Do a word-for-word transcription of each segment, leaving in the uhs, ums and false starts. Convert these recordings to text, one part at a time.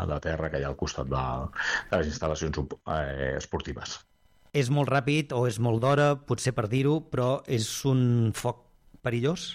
de terra que hi ha al costat de, de les instal·lacions eh, esportives. És molt ràpid o és molt d'hora, potser per dir-ho, però és un foc perillós?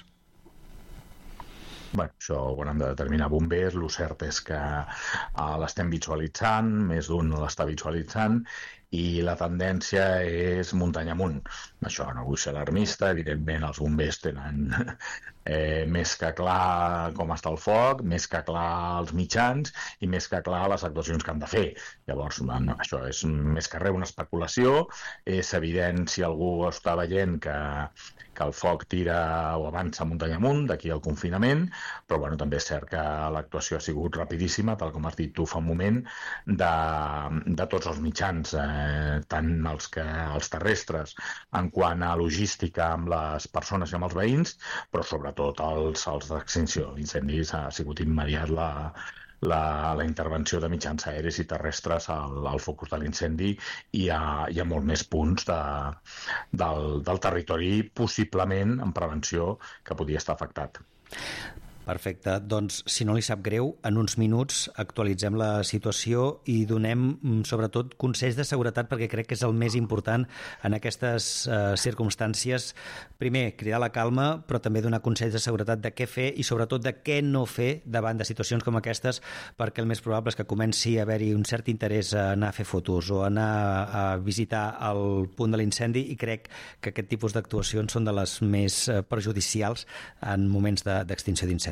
Bé, això ho han de determinar bombers. El cert és que uh, l'estem visualitzant, més d'un l'està visualitzant, i la tendència és muntanya amunt. Això no vull ser alarmista, evidentment els bombers tenen eh, més que clar com està el foc, més que clar els mitjans i més que clar les actuacions que han de fer. Llavors, bueno, això és més que res una especulació. És evident si algú està veient que, que el foc tira o avança muntanya amunt d'aquí al confinament, però bueno, també és cert que l'actuació ha sigut rapidíssima, tal com has dit tu fa un moment, de, de tots els mitjans, eh, tant els, que, els terrestres en quant a logística amb les persones i amb els veïns, però sobretot els, els d'extinció. L'incendis ha sigut immediat la, la, la intervenció de mitjans aeris i terrestres al, al focus de l'incendi, i hi ha, hi ha molt més punts de, del, del territori possiblement en prevenció que podia estar afectat. Perfecte, doncs si no li sap greu, en uns minuts actualitzem la situació i donem sobretot consells de seguretat, perquè crec que és el més important en aquestes eh, circumstàncies. Primer, cridar la calma, però també donar consells de seguretat de què fer i sobretot de què no fer davant de situacions com aquestes, perquè el més probable és que comenci a haver-hi un cert interès a anar a fer fotos o a anar a visitar el punt de l'incendi, i crec que aquest tipus d'actuacions són de les més perjudicials en moments de, d'extinció d'incendis.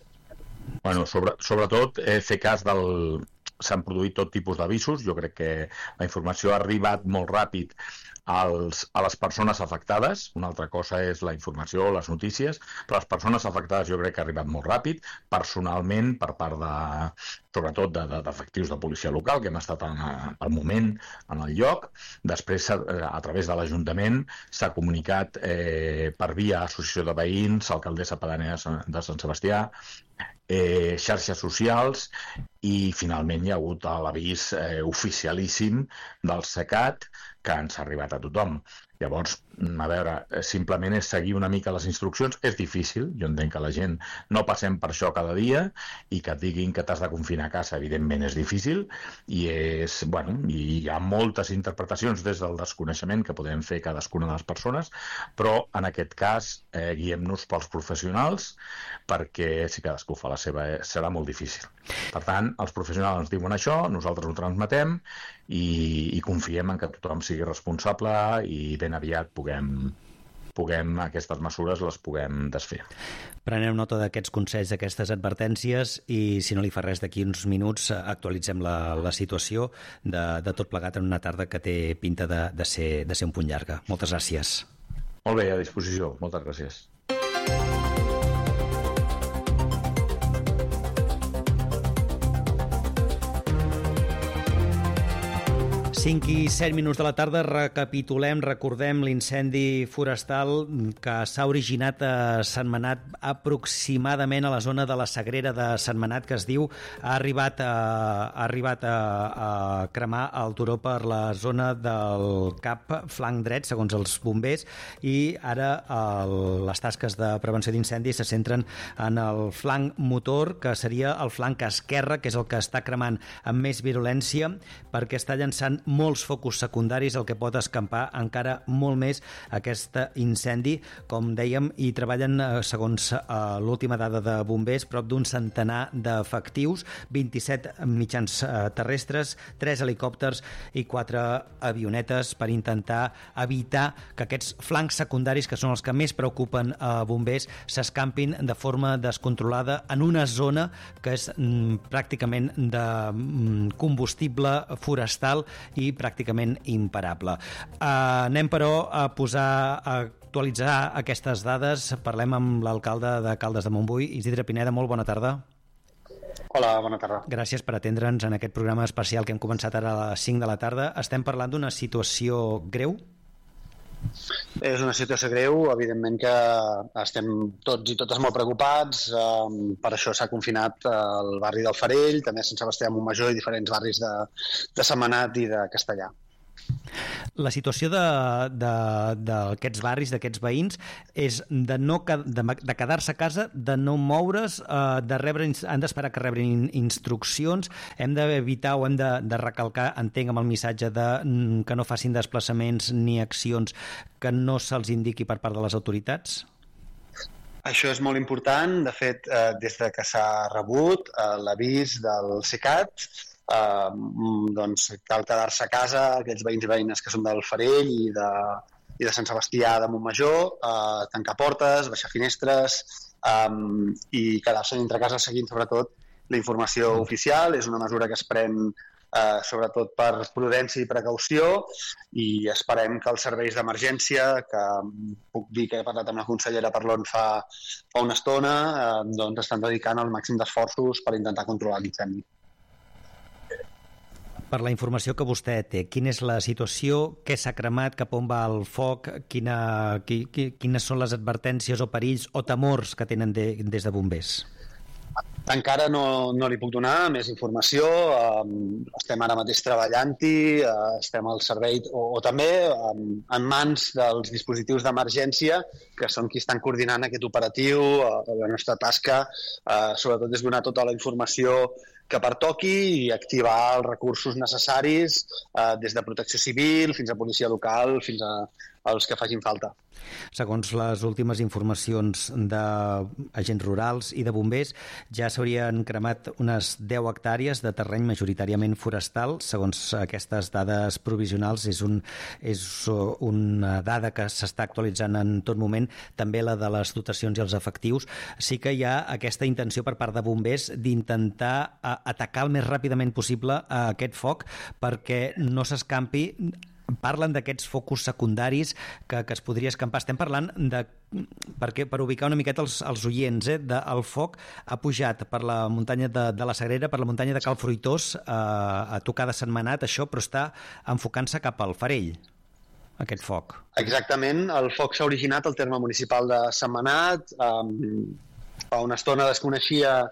Bueno, sobre, sobretot eh, fer cas del... S'han produït tot tipus d'avisos. Jo crec que la informació ha arribat molt ràpid als, a les persones afectades. Una altra cosa és la informació, les notícies, però les persones afectades jo crec que ha arribat molt ràpid, personalment, per part de, sobretot de, de, d'efectius de policia local, que hem estat en, al moment en el lloc. Després, a través de l'Ajuntament, s'ha comunicat eh, per via Associació de Veïns, alcaldessa pedània de Sant Sebastià, eh, xarxes socials, i finalment hi ha hagut l'avís eh, oficialíssim del SECAT, que ens ha arribat a tothom. Llavors, a veure, simplement és seguir una mica les instruccions. És difícil, jo entenc que la gent no passem per això cada dia, i que et diguin que t'has de confinar a casa, evidentment és difícil, i és, bueno, i hi ha moltes interpretacions des del desconeixement que podem fer cadascuna de les persones, però en aquest cas eh, guiem-nos pels professionals, perquè si cadascú fa la seva eh, serà molt difícil. Per tant, els professionals ens diuen això, nosaltres ho transmetem i, i confiem en que tothom sigui responsable i ben aviat puguem, puguem aquestes mesures les puguem desfer. Prenem nota d'aquests consells, d'aquestes advertències, i si no li fa res, d'aquí uns minuts actualitzem la, la situació de, de tot plegat en una tarda que té pinta de, de, ser, de ser un punt llarga. Moltes gràcies. Molt bé, a disposició. Moltes gràcies. cinc i set minuts de la tarda, recapitulem, recordem l'incendi forestal que s'ha originat a Sentmenat, aproximadament a la zona de la Sagrera de Sentmenat, que es diu, ha arribat a, ha arribat a, a cremar el turó per la zona del cap flanc dret, segons els bombers, i ara el, les tasques de prevenció d'incendis se centren en el flanc motor, que seria el flanc esquerre, que és el que està cremant amb més virulència, perquè està llançant molts focus secundaris, el que pot escampar encara molt més aquest incendi. Com dèiem, hi treballen, segons l'última dada de bombers, prop d'un centenar d'efectius, vint-i-set mitjans terrestres, tres helicòpters i quatre avionetes, per intentar evitar que aquests flancs secundaris, que són els que més preocupen a bombers, s'escampin de forma descontrolada en una zona que és mm, pràcticament de mm, combustible forestal i pràcticament imparable. Uh, anem, però, a posar, a actualitzar aquestes dades. Parlem amb l'alcalde de Caldes de Montbui, Isidre Pineda. Molt bona tarda. Hola, bona tarda. Gràcies per atendre'ns en aquest programa especial que hem començat ara a les cinc de la tarda. Estem parlant d'una situació greu? És una situació greu, evidentment que estem tots i totes molt preocupats, um, per això s'ha confinat el barri del Farell, també Sant Sebastià de Montmajor i diferents barris de, de Sentmenat i de Castellà. La situació d'aquests barris, d'aquests veïns, és de, no, de, de quedar-se a casa, de no moure's, eh, de rebre, han d'esperar que rebrin instruccions, hem d'evitar o hem de, de recalcar, entenc amb el missatge de que no facin desplaçaments ni accions que no se'ls indiqui per part de les autoritats? Això és molt important. De fet, eh, des de que s'ha rebut eh, l'avís del CECAT, Uh, doncs cal quedar-se a casa, aquells veïns i veïnes que són del Farell i de, i de Sant Sebastià de Montmajor, uh, tancar portes, baixar finestres um, i quedar-se dintre casa seguint sobretot la informació oficial. És una mesura que es pren uh, sobretot per prudència i precaució, i esperem que els serveis d'emergència, que puc dir que he parlat amb la consellera Parlon fa, fa una estona, uh, doncs estan dedicant el màxim d'esforços per intentar controlar l'incendi. Per la informació que vostè té, quina és la situació, què s'ha cremat, cap on va el foc, quina, qui, qui, quines són les advertències o perills o temors que tenen de, des de bombers? Encara no, no li puc donar més informació, um, estem ara mateix treballant-hi, uh, estem al servei, o, o també um, en mans dels dispositius d'emergència, que són qui estan coordinant aquest operatiu. Uh, la nostra tasca, uh, sobretot, és donar tota la informació que pertoqui i activar els recursos necessaris, eh, des de protecció civil fins a policia local, fins a els que facin falta. Segons les últimes informacions d'agents rurals i de bombers, ja s'haurien cremat unes deu hectàrees de terreny majoritàriament forestal. Segons aquestes dades provisionals, és, un, és una dada que s'està actualitzant en tot moment, també la de les dotacions i els efectius. Sí que hi ha aquesta intenció per part de bombers d'intentar atacar el més ràpidament possible a aquest foc perquè no s'escampi. Parlen d'aquests focus secundaris que, que es podria escampar. Estem parlant de, perquè, per ubicar una miqueta els, els oients, eh, de, el foc ha pujat per la muntanya de, de la Sagrera, per la muntanya de Cal Fruitós, eh, a tocar de Sentmenat, això, però està enfocant-se cap al Farell, aquest foc. Exactament, el foc s'ha originat al terme municipal de Sentmenat. Um, fa una estona desconeixia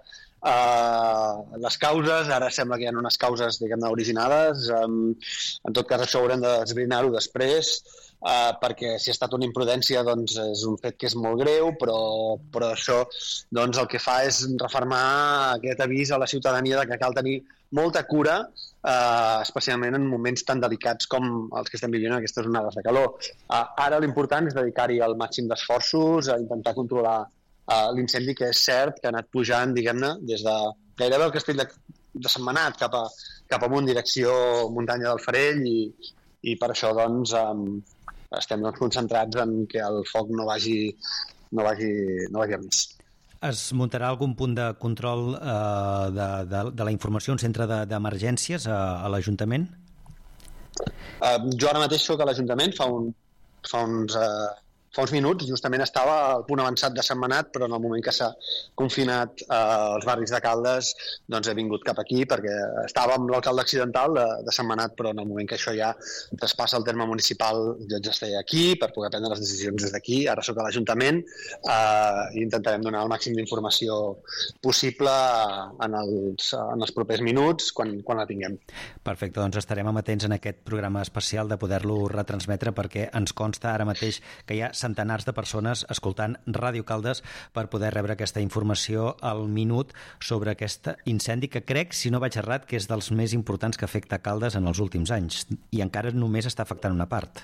Uh, les causes, ara sembla que hi ha unes causes, diguem-ne, originades. Um, en tot cas, això haurem de desbrinar-ho després, uh, perquè si ha estat una imprudència, doncs és un fet que és molt greu, però, però això, doncs, el que fa és refermar aquest avís a la ciutadania de que cal tenir molta cura, uh, especialment en moments tan delicats com els que estem vivint en aquestes onades de calor. Uh, ara l'important és dedicar-hi el màxim d'esforços, a intentar controlar Uh, l'incendi, que és cert que ha anat pujant, diguem-ne, des de gairebé el castell de, de Sentmenat cap, a, cap amunt, direcció muntanya del Farell, i, i per això doncs, um, estem doncs, concentrats en que el foc no vagi, no vagi, no vagi a més. Es muntarà algun punt de control uh, de, de, de la informació, un centre d'emergències de, a, a l'Ajuntament? Uh, jo ara mateix soc a l'Ajuntament, fa, un, fa uns... Uh, Fa uns minuts, justament estava al punt avançat de Sentmenat, però en el moment que s'ha confinat eh, els barris de Caldes, doncs he vingut cap aquí, perquè estava amb l'alcalde accidental de, de Sentmenat, però en el moment que això ja traspassa el terme municipal, jo ja estic aquí per poder prendre les decisions des d'aquí. Ara sóc a l'Ajuntament eh, i intentarem donar el màxim d'informació possible en els, en els propers minuts, quan, quan la tinguem. Perfecte, doncs estarem amatents en aquest programa especial de poder-lo retransmetre, perquè ens consta ara mateix que hi ha centenars de persones escoltant Ràdio Caldes per poder rebre aquesta informació al minut sobre aquest incendi que crec, si no vaig errat, que és dels més importants que afecta Caldes en els últims anys, i encara només està afectant una part.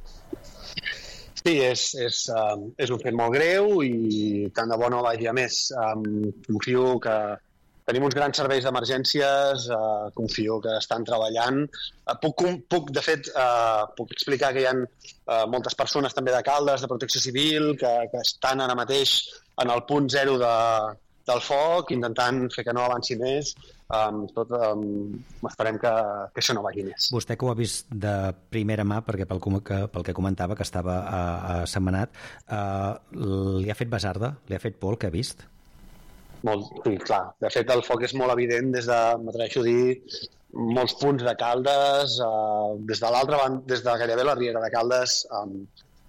Sí, és, és, uh, és un fet molt greu i tant de bo no vagi a més. Um, confio que tenim uns grans serveis d'emergències, uh, confio que estan treballant. Uh, puc, puc, de fet, uh, puc explicar que hi ha uh, moltes persones també de Caldes, de Protecció Civil, que, que estan ara mateix en el punt zero de, del foc, intentant fer que no avanci més. Um, tot, um, esperem que, que això no vagi més. Vostè, que ho ha vist de primera mà, perquè pel que, pel que comentava, que estava a, a Sentmenat, uh, li ha fet basarda? Li ha fet por el que ha vist? Molt, sí, clar. De fet, el foc és molt evident des de, m'atreveixo a dir, molts punts de Caldes, eh, des de l'altra banda, des de gairebé la Riera de Caldes, eh,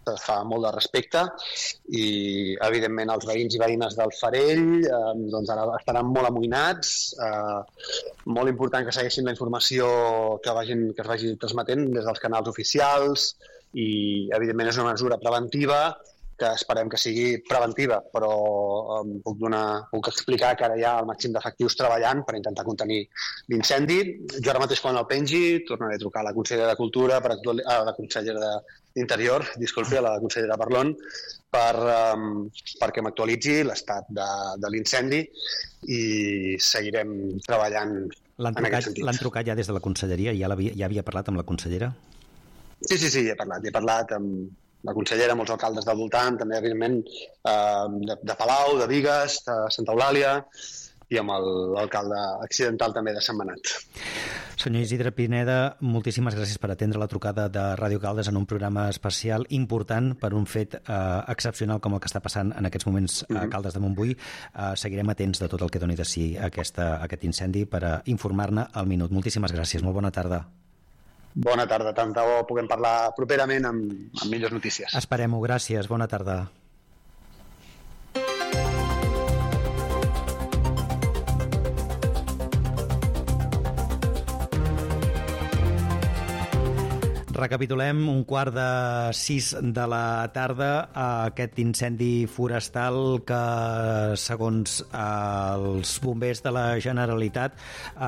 es fa molt de respecte i, evidentment, els veïns i veïnes del Farell eh, doncs ara estaran molt amoïnats. Eh, molt important que segueixin la informació que, vagin, que es vagi transmetent des dels canals oficials i, evidentment, és una mesura preventiva que esperem que sigui preventiva, però um, puc, donar, puc explicar que ara hi ha el màxim d'efectius treballant per intentar contenir l'incendi. Jo ara mateix, quan el pengi, tornaré a trucar a la consellera de Cultura, per actual... a la consellera d'Interior, disculpi, a la consellera Parlon, per, um, perquè m'actualitzi l'estat de, de l'incendi i seguirem treballant en aquest sentit. L'han trucat ja des de la conselleria? Ja, ja havia parlat amb la consellera? Sí, sí, sí, he parlat. He parlat amb la consellera, molts alcaldes del voltant, també, evidentment, eh, de, de Palau, de Bigues, de Santa Eulàlia i amb l'alcalde accidental també de Sentmenat. Senyor Isidre Pineda, moltíssimes gràcies per atendre la trucada de Ràdio Caldes en un programa especial important per un fet eh, excepcional com el que està passant en aquests moments a mm-hmm. Caldes de Montbui. Eh, seguirem atents de tot el que doni de si aquesta, aquest incendi per a informar-ne al minut. Moltíssimes gràcies, molt bona tarda. Bona tarda, tant de bo puguem parlar properament amb, amb millors notícies. Esperem-ho, gràcies, bona tarda. Recapitulem, un quart de sis de la tarda, aquest incendi forestal que, segons els bombers de la Generalitat,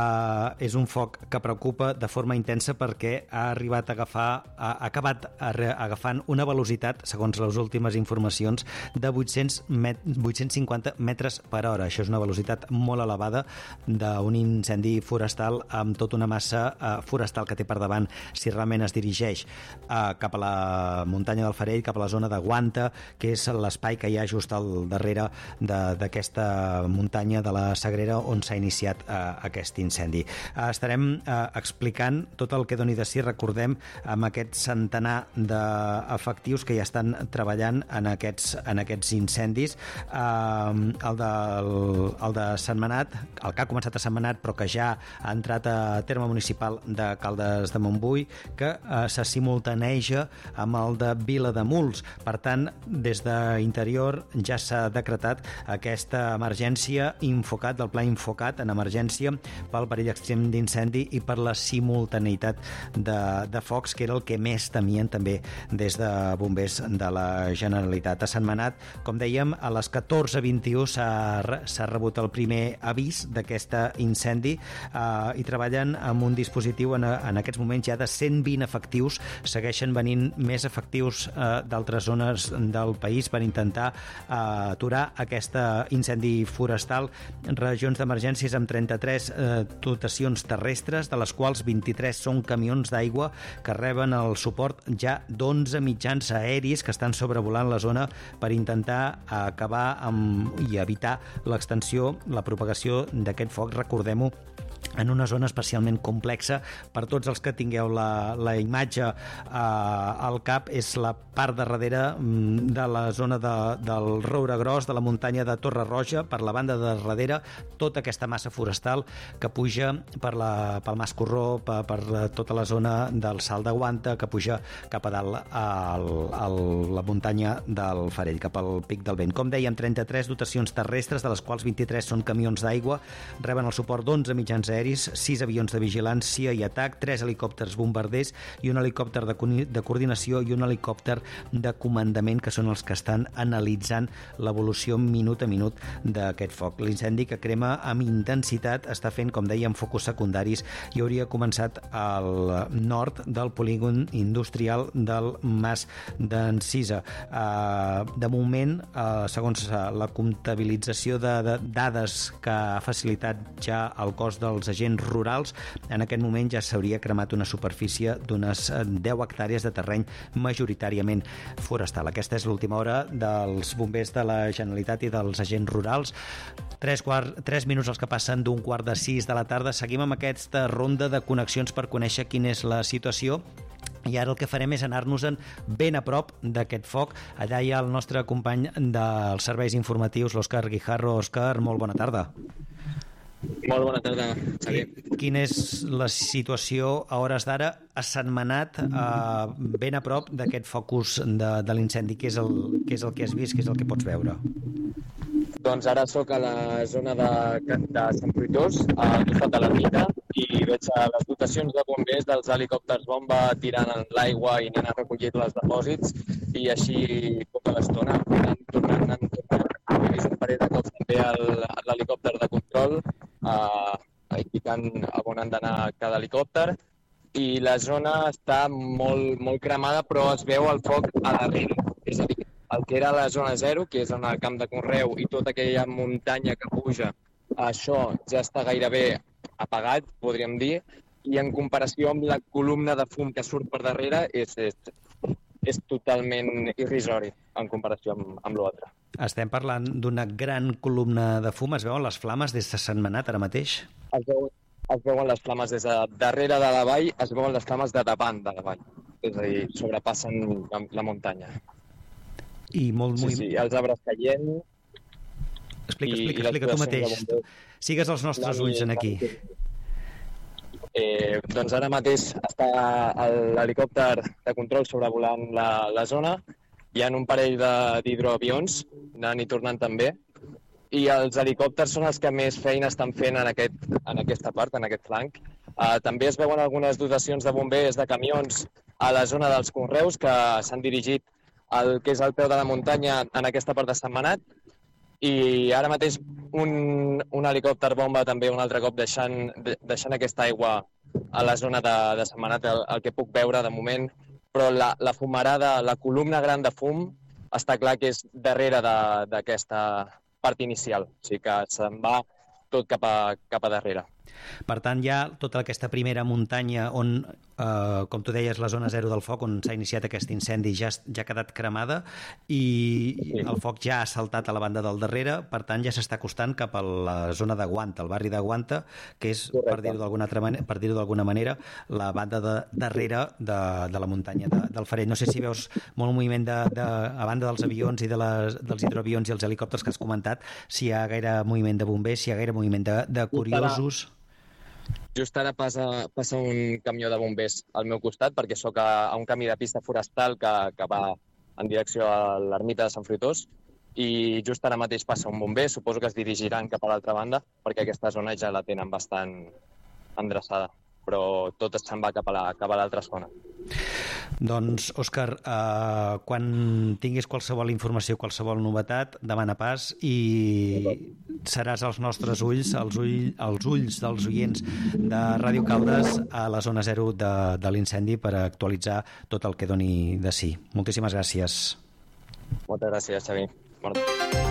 eh, és un foc que preocupa de forma intensa perquè ha arribat a agafar, ha acabat agafant una velocitat, segons les últimes informacions, de vuit-cents cinquanta metres per hora. Això és una velocitat molt elevada d'un incendi forestal amb tota una massa eh, forestal que té per davant si realment es dirigeix dirigeix eh, cap a la muntanya del Farell, cap a la zona de Guanta, que és l'espai que hi ha just al darrere d'aquesta muntanya de la Sagrera on s'ha iniciat eh, aquest incendi. Eh, estarem eh, explicant tot el que doni de si, recordem, amb aquest centenar d'efectius que ja estan treballant en aquests, en aquests incendis. Eh, el, del, el de Sentmenat, el que ha començat a Sentmenat però que ja ha entrat a terme municipal de Caldes de Montbui, que eh, se simultaneja amb el de Vilademuls. Per tant, des d'Interior ja s'ha decretat aquesta emergència Infocat, del pla Infocat en emergència pel perill extrem d'incendi i per la simultaneïtat de, de focs, que era el que més temien també des de bombers de la Generalitat. A Sentmenat, com dèiem, a les catorze vint-i-u s'ha rebut el primer avís d'aquest incendi eh, i treballen amb un dispositiu en, en aquests moments ja de cent vint efectius. Segueixen venint més efectius eh, d'altres zones del país per intentar eh, aturar aquest incendi forestal. Regions d'emergències amb trenta-tres eh, dotacions terrestres, de les quals vint-i-tres són camions d'aigua que reben el suport ja d'onze mitjans aeris que estan sobrevolant la zona per intentar acabar amb, i evitar l'extensió, la propagació d'aquest foc. Recordem-ho, en una zona especialment complexa. Per tots els que tingueu la, la imatge eh, al cap, és la part de darrere de la zona de, del Roure Gros, de la muntanya de Torre Roja, per la banda de darrere, tota aquesta massa forestal que puja per la, pel Mas Corró, per, per tota la zona del Salt de Guanta, que puja cap a dalt a la muntanya del Farell, cap al Pic del Vent. Com dèiem, trenta-tres dotacions terrestres, de les quals vint-i-tres són camions d'aigua, reben el suport d'onze mitjans aeris, sis avions de vigilància i atac, tres helicòpters bombarders i un helicòpter de, de coordinació i un helicòpter de comandament, que són els que estan analitzant l'evolució minut a minut d'aquest foc. L'incendi, que crema amb intensitat, està fent, com dèiem, focus secundaris i hauria començat al nord del polígon industrial del Mas d'Encisa. De moment, segons la comptabilització de dades que ha facilitat ja el cos dels agents rurals, en aquest moment ja s'hauria cremat una superfície d'unes deu hectàrees de terreny majoritàriament forestal. Aquesta és l'última hora dels bombers de la Generalitat i dels agents rurals. Tres, quart, tres minuts els que passen d'un quart de sis de la tarda. Seguim amb aquesta ronda de connexions per conèixer quina és la situació. I ara el que farem és anar-nos-en ben a prop d'aquest foc. Allà hi ha el nostre company dels serveis informatius, l'Òscar Guijarro. Òscar, molt bona tarda. Molt bona tarda, Xavier. Quina és la situació a hores d'ara a Sentmenat, eh, ben a prop d'aquest focus de, de l'incendi? Què és, el, què és el que has vist, què és el que pots veure? Doncs ara sóc a la zona de, de Sant Fruitós, al costat de l'ermita, i veig les dotacions de bombers dels helicòpters bomba tirant en l'aigua i anant a recollir els depòsits, i així tota l'estona, anant, tornant, anant, tornant. He vist un parell de cops també l'helicòpter de control, eh, indicant on han d'anar cada helicòpter, i la zona està molt, molt cremada, però es veu el foc a darrere. És a dir, el que era la zona zero, que és en el camp de conreu, i tota aquella muntanya que puja, això ja està gairebé apagat, podríem dir, i en comparació amb la columna de fum que surt per darrere és, és, és totalment irrisori en comparació amb, amb l'altre. Estem parlant d'una gran columna de fum. Es veuen les flames des de Sentmenat ara mateix? Es veuen, es veuen les flames des de darrere de la vall, es veuen les flames de davant de la vall. És a dir, sobrepassen la, la muntanya. I molt sí, moviment. Sí, els arbres caient... Explica, i, explica, i explica tu mateix. Sigues els nostres ulls en aquí. Eh, doncs ara mateix està l'helicòpter de control sobrevolant la, la zona. Hi ha un parell d'hidroavions anant i tornant també. I els helicòpters són els que més feina estan fent en, aquest, en aquesta part, en aquest flanc. Uh, també es veuen algunes dotacions de bombers, de camions, a la zona dels conreus que s'han dirigit al que és el peu de la muntanya en aquesta part de Sentmenat. I ara mateix un, un helicòpter bomba també un altre cop deixant, deixant aquesta aigua a la zona de, de Sentmenat, el, el que puc veure de moment, però la, la fumarada, la columna gran de fum, està clar que és darrere d'aquesta part inicial, o sigui que se'n va tot cap a, cap a darrere. Per tant, hi ha tota aquesta primera muntanya on, eh, com tu deies, la zona zero del foc, on s'ha iniciat aquest incendi, ja, ja ha quedat cremada i sí. El foc ja ha saltat a la banda del darrere, per tant ja s'està acostant cap a la zona de Guanta, el barri de Guanta, que és, correcte, per dir-ho d'alguna altra manera, per dir-ho d'alguna manera, la banda de darrere de, de la muntanya de, del Farell. No sé si veus molt moviment de, de, a banda dels avions i de les, dels hidroavions i els helicòpters que has comentat, si hi ha gaire moviment de bombers, si hi ha gaire moviment de, de curiosos. Just ara passa, passa un camió de bombers al meu costat, perquè sóc a, a un camí de pista forestal que, que va en direcció a l'ermita de Sant Fruitós, i just ara mateix passa un bomber, suposo que es dirigiran cap a l'altra banda, perquè aquesta zona ja la tenen bastant endreçada, però tot se'n va cap a l'altra zona. Doncs, Òscar, eh, quan tinguis qualsevol informació, qualsevol novetat, demana pas i seràs als nostres ulls, als, ull, als ulls dels oients de Ràdio Caldes a la zona zero de, de l'incendi per actualitzar tot el que doni de si. Moltíssimes gràcies. Moltes gràcies, Xavi. Bona